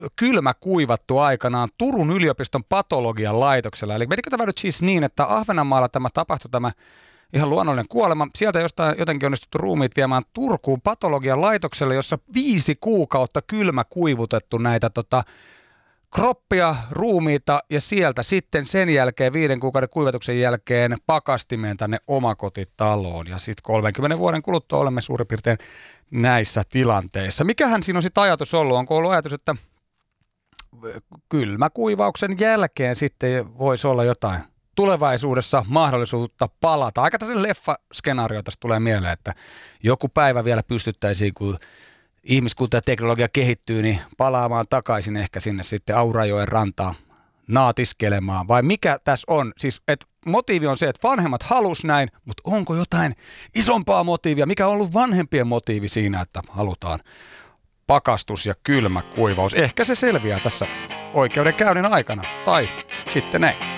kylmä kuivattu aikanaan Turun yliopiston patologian laitoksella. Eli menikö tämä nyt siis niin, että Ahvenanmaalla tämä tapahtui tämä ihan luonnollinen kuolema. Sieltä jostain jotenkin onnistuttu ruumiit viemään Turkuun patologian laitokselle, jossa 5 kuukautta kylmä kuivutettu näitä kroppia, ruumiita ja sieltä sitten sen jälkeen 5 kuukauden kuivatuksen jälkeen pakastimeen tänne omakotitaloon. Ja sitten 30 vuoden kuluttua olemme suurin piirtein näissä tilanteissa. Mikähän siinä on sitten ajatus ollut? Onko ollut ajatus, että kylmäkuivauksen jälkeen sitten voisi olla jotain tulevaisuudessa mahdollisuutta palata? Aika tällainen leffaskenaario tästä tulee mieleen, että joku päivä vielä pystyttäisiin, kun ihmiskunta ja teknologia kehittyy, niin palaamaan takaisin ehkä sinne sitten Aurajoen rantaan naatiskelemaan. Vai mikä tässä on? Siis, että motiivi on se, että vanhemmat halus näin, mutta onko jotain isompaa motiivia? Mikä on ollut vanhempien motiivi siinä, että halutaan pakastus ja kylmä kuivaus? Ehkä se selviää tässä oikeudenkäynnin aikana. Tai sitten ei.